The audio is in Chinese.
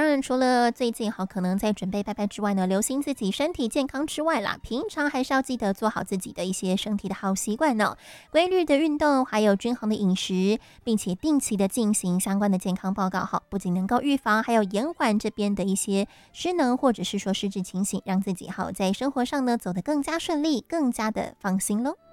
当然除了最近可能在准备拜拜之外呢，留心自己身体健康之外啦，平常还是要记得做好自己的一些身体的好习惯呢，规律的运动，还有均衡的饮食，并且定期的进行相关的健康报告，不仅能够预防，还有延缓这边的一些失能或者是说失智情形，让自己在生活上呢走得更加顺利，更加的放心咯。